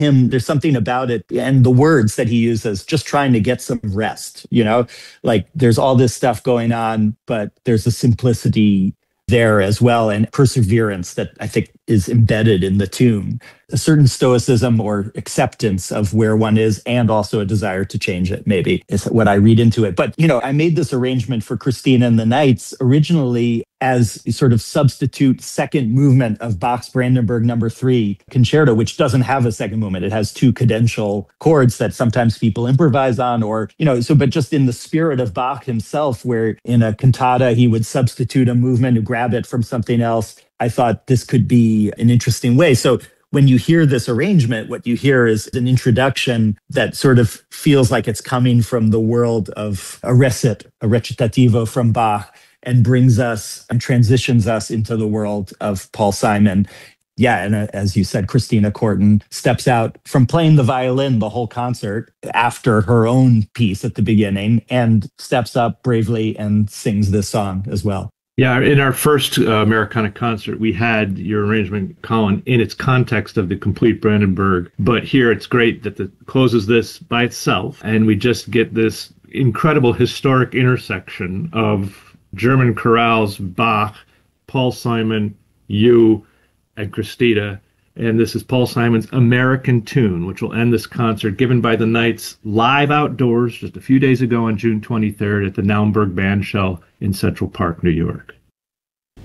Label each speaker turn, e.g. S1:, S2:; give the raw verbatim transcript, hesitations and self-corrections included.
S1: him, there's something about it and the words that he uses, just trying to get some rest, you know, like there's all this stuff going on, but there's a simplicity there as well, and perseverance that I think is embedded in the tune. A certain stoicism or acceptance of where one is, and also a desire to change it, maybe, is what I read into it. But, you know, I made this arrangement for Christina and the Knights originally as a sort of substitute second movement of Bach's Brandenburg number three concerto, which doesn't have a second movement. It has two cadential chords that sometimes people improvise on, or, you know, so, but just in the spirit of Bach himself, where in a cantata he would substitute a movement to grab it from something else. I thought this could be an interesting way. So when you hear this arrangement, what you hear is an introduction that sort of feels like it's coming from the world of a recit, a recitativo from Bach, and brings us and transitions us into the world of Paul Simon. Yeah, and uh, as you said, Christina Corton steps out from playing the violin the whole concert after her own piece at the beginning and steps up bravely and sings this song as well.
S2: Yeah, in our first uh, Americana concert, we had your arrangement, Colin, in its context of the complete Brandenburg. But here it's great that it closes this by itself, and we just get this incredible historic intersection of German chorales, Bach, Paul Simon, you, and Christina. And this is Paul Simon's American Tune, which will end this concert, given by the Knights live outdoors just a few days ago on June twenty-third at the Naumburg Bandshell in Central Park, New York.